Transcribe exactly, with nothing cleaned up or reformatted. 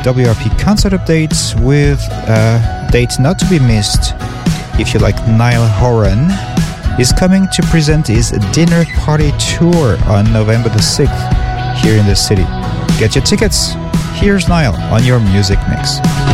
W R P concert updates with a date not to be missed. If you like Niall Horan, he's coming to present his dinner party tour on November the sixth here in the city. Get your tickets. Here's Niall on your music mix.